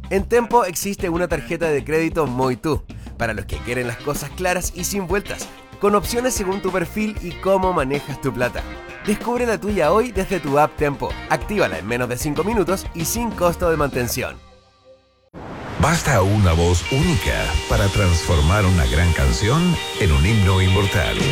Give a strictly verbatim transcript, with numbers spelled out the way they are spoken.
En Tempo existe una tarjeta de crédito Muy Tú, para los que quieren las cosas claras y sin vueltas, con opciones según tu perfil y cómo manejas tu plata. Descubre la tuya hoy desde tu app Tempo. Actívala en menos de cinco minutos y sin costo de mantención. Basta una voz única para transformar una gran canción en un himno inmortal.